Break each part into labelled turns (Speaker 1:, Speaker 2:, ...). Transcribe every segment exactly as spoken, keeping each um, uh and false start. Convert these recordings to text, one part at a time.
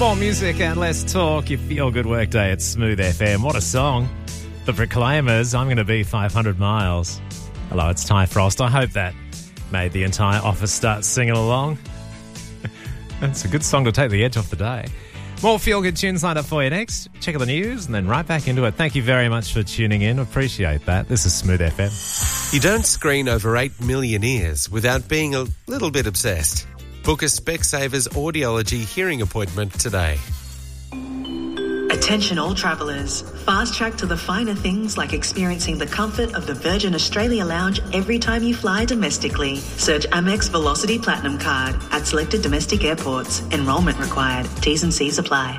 Speaker 1: More music and less talk. Your feel-good workday at Smooth F M. What a song. The Proclaimers, I'm going to be five hundred miles. Hello, it's Ty Frost. I hope that made the entire office start singing along. It's a good song to take the edge off the day. More feel-good tunes lined up for you next. Check out the news and then right back into it. Thank you very much for tuning in. Appreciate that. This is Smooth F M.
Speaker 2: You don't screen over eight million ears without being a little bit obsessed. Book a Specsavers audiology hearing appointment today.
Speaker 3: Attention all travellers. Fast track to the finer things like experiencing the comfort of the Virgin Australia Lounge every time you fly domestically. Search Amex Velocity Platinum Card at selected domestic airports. Enrolment required. T's and C's apply.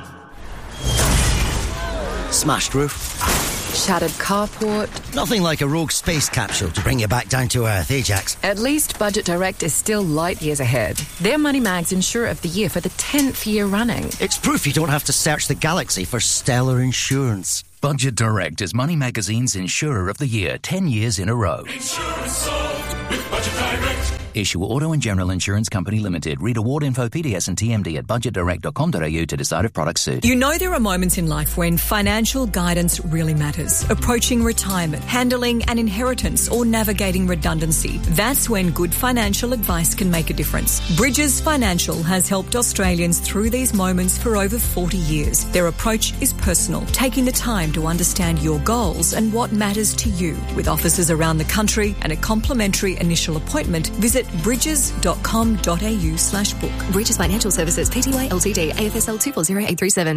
Speaker 4: Smashed roof.
Speaker 5: Shattered carport.
Speaker 4: Nothing like a rogue space capsule to bring you back down to earth, eh, Jax?
Speaker 5: At least Budget Direct is still light years ahead. They're Money Mag's Insurer of the Year for the tenth year running.
Speaker 4: It's proof you don't have to search the galaxy for stellar insurance.
Speaker 6: Budget Direct is Money Magazine's Insurer of the Year ten years in a row.
Speaker 7: Insurance solved with Budget Direct.
Speaker 6: Issue Auto and General Insurance Company Limited. Read award info, P D S and T M D at budget direct dot com dot a u to decide if products suit.
Speaker 8: You know there are moments in life when financial guidance really matters. Approaching retirement, handling an inheritance or navigating redundancy. That's when good financial advice can make a difference. Bridges Financial has helped Australians through these moments for over forty years. Their approach is personal, taking the time to understand your goals and what matters to you. With offices around the country and a complimentary initial appointment, visit bridges dot com dot a u slash book.
Speaker 9: Bridges Financial Services, Pty Ltd, A F S L two four zero eight three seven.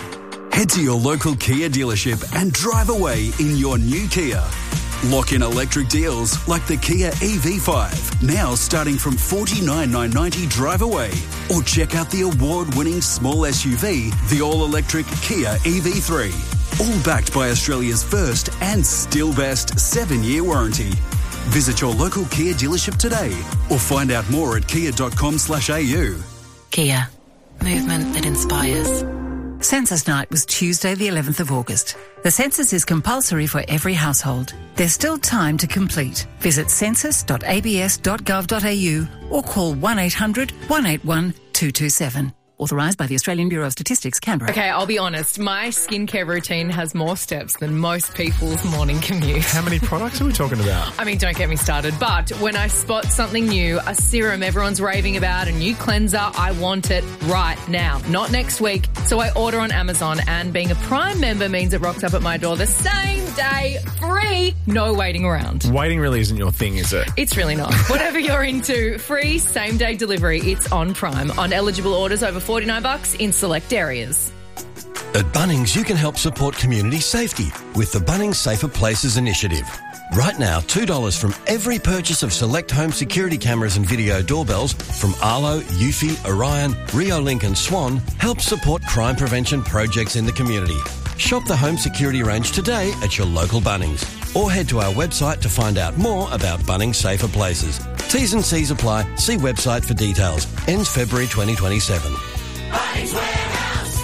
Speaker 10: Head to your local Kia dealership and drive away in your new Kia. Lock in electric deals like the Kia E V five, now starting from forty-nine thousand nine hundred ninety drive away. Or check out the award-winning small S U V, the all-electric Kia E V three. All backed by Australia's first and still best seven-year warranty. Visit your local Kia dealership today or find out more at kia dot com slash a u.
Speaker 11: Kia. Movement that inspires. Census Night was Tuesday the eleventh of August. The census is compulsory for every household. There's still time to complete. Visit census dot a b s dot gov dot a u or call one eight hundred one eight one two two seven. Authorised by the Australian Bureau of Statistics, Canberra.
Speaker 12: Okay, I'll be honest. My skincare routine has more steps than most people's morning commute.
Speaker 13: How many products are we talking about?
Speaker 12: I mean, don't get me started. But when I spot something new, a serum everyone's raving about, a new cleanser, I want it right now, not next week. So I order on Amazon, and being a Prime member means it rocks up at my door the same day, free, no waiting around.
Speaker 13: Waiting really isn't your thing, is it?
Speaker 12: It's really not. Whatever you're into, free same-day delivery. It's on Prime. On eligible orders over forty-nine bucks in select areas.
Speaker 14: At Bunnings, you can help support community safety with the Bunnings Safer Places initiative. Right now, two dollars from every purchase of select home security cameras and video doorbells from Arlo, Eufy, Orion, Riolink and Swan helps support crime prevention projects in the community. Shop the home security range today at your local Bunnings or head to our website to find out more about Bunnings Safer Places. T's and C's apply. See website for details. Ends February twenty twenty-seven.
Speaker 7: Bunnings Warehouse.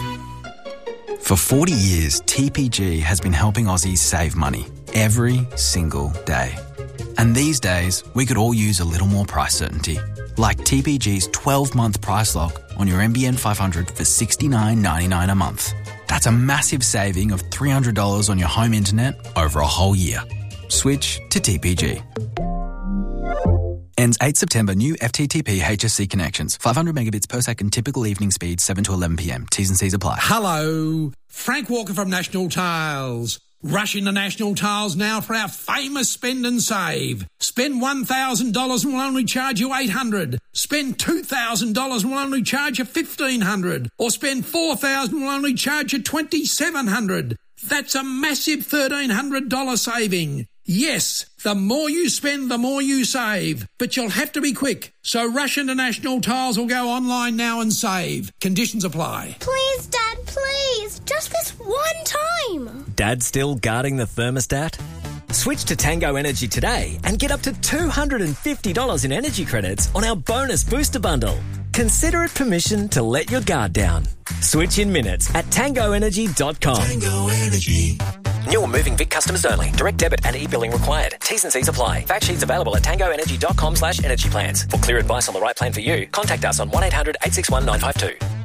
Speaker 15: For forty years, T P G has been helping Aussies save money every single day. And these days, we could all use a little more price certainty. Like T P G's twelve-month price lock on your N B N five hundred for sixty-nine ninety-nine a month. That's a massive saving of three hundred dollars on your home internet over a whole year. Switch to T P G. Ends eighth September. New F T T P H S C connections. five hundred megabits per second. Typical evening speed seven to eleven p.m. T's and C's apply.
Speaker 16: Hello. Frank Walker from National Tiles. Rush into National Tiles now for our famous spend and save. Spend one thousand dollars and we'll only charge you eight hundred dollars. Spend two thousand dollars and we'll only charge you fifteen hundred dollars. Or spend four thousand dollars and we'll only charge you twenty-seven hundred dollars. That's a massive thirteen hundred dollars saving. Yes, the more you spend, the more you save. But you'll have to be quick. So rush into National Tiles or go online now and save. Conditions apply.
Speaker 17: Please, Dad, please. Just this one time.
Speaker 18: Dad still guarding the thermostat? Switch to Tango Energy today and get up to two hundred fifty dollars in energy credits on our bonus booster bundle. Consider it permission to let your guard down. Switch in minutes at tango energy dot com.
Speaker 7: Tango Energy.
Speaker 18: New or moving Vic customers only. Direct debit and e-billing required. T's and C's apply. Fact sheets available at tango energy dot com slash energy plans. For clear advice on the right plan for you, contact us on one eight hundred eight six one nine five two.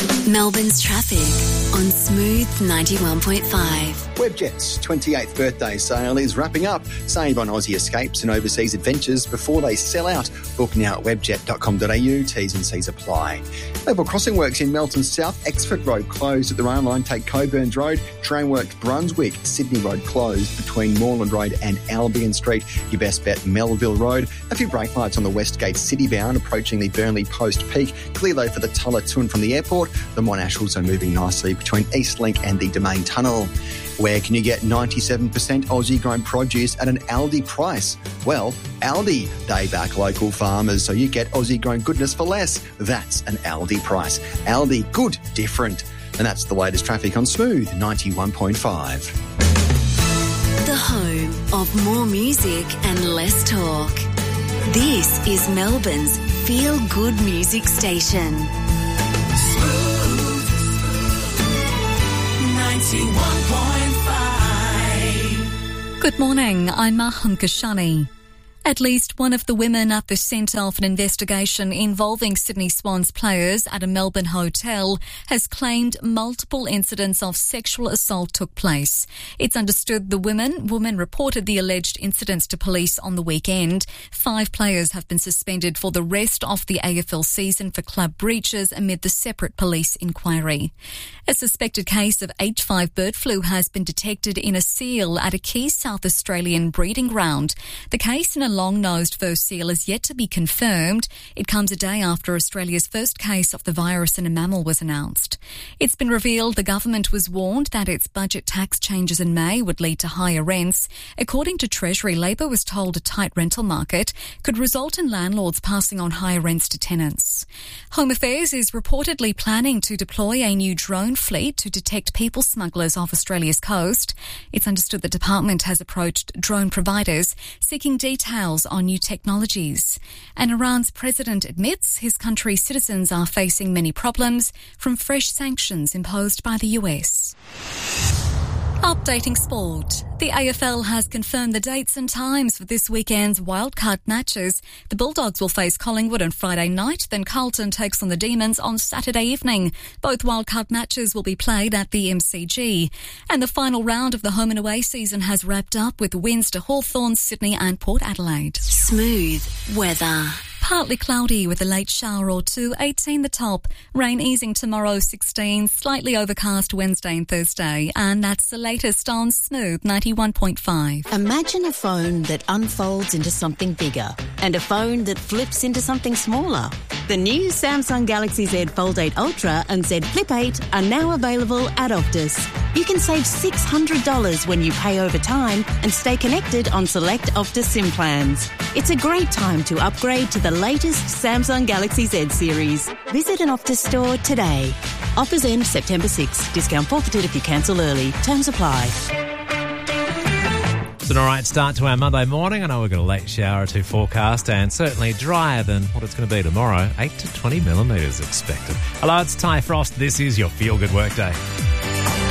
Speaker 9: Melbourne's traffic on Smooth ninety-one point five.
Speaker 19: Webjet's twenty-eighth birthday sale is wrapping up. Save on Aussie escapes and overseas adventures before they sell out. Book now at webjet dot com dot a u. T's and C's apply. Level crossing works in Melton South. Exford Road closed at the rail line. Take Coburns Road. Train works Brunswick. Sydney Road closed between Moreland Road and Albion Street. Your best bet Melville Road. A few brake lights on the Westgate City bound approaching the Burnley Post Peak. Clear though for the Tulla to and from the airport. The Monash also moving nicely between Eastlink and the Domain Tunnel. Where can you get ninety-seven percent Aussie-grown produce at an Aldi price? Well, Aldi. They back local farmers, so you get Aussie-grown goodness for less. That's an Aldi price. Aldi, good, different. And that's the latest traffic on Smooth ninety-one point five.
Speaker 9: The home of more music and less talk. This is Melbourne's feel-good music station.
Speaker 7: ninety-one point five.
Speaker 8: Good morning, I'm Maham Kashani. At least one of the women at the centre of an investigation involving Sydney Swans players at a Melbourne hotel has claimed multiple incidents of sexual assault took place. It's understood the women, woman reported the alleged incidents to police on the weekend. Five players have been suspended for the rest of the A F L season for club breaches amid the separate police inquiry. A suspected case of H five bird flu has been detected in a seal at a key South Australian breeding ground. The case in a long-nosed fur seal is yet to be confirmed. It comes a day after Australia's first case of the virus in a mammal was announced. It's been revealed the government was warned that its budget tax changes in May would lead to higher rents. According to Treasury, Labor was told a tight rental market could result in landlords passing on higher rents to tenants. Home Affairs is reportedly planning to deploy a new drone fleet to detect people smugglers off Australia's coast. It's understood the department has approached drone providers seeking details on new technologies. And Iran's president admits his country's citizens are facing many problems from fresh sanctions imposed by the U S. Updating sport. The A F L has confirmed the dates and times for this weekend's wildcard matches. The Bulldogs will face Collingwood on Friday night, then Carlton takes on the Demons on Saturday evening. Both wildcard matches will be played at the M C G. And the final round of the home and away season has wrapped up with wins to Hawthorn, Sydney and Port Adelaide.
Speaker 9: Smooth weather.
Speaker 8: Partly cloudy with a late shower or two, eighteen the top. Rain easing tomorrow, sixteen. Slightly overcast Wednesday and Thursday. And that's the latest on Smooth ninety-one point five.
Speaker 20: Imagine a phone that unfolds into something bigger and a phone that flips into something smaller. The new Samsung Galaxy Z Fold eight Ultra and Z Flip eight are now available at Optus. You can save six hundred dollars when you pay over time and stay connected on select Optus SIM plans. It's a great time to upgrade to the latest Samsung Galaxy Z series. Visit an Optus store today. Offers end September sixth. Discount forfeited if you cancel early. Terms apply.
Speaker 1: It's an all right start to our Monday morning. I know we've got a late shower or two forecast and certainly drier than what it's going to be tomorrow. eight to twenty millimetres expected. Hello, it's Ty Frost. This is your Feel Good Workday.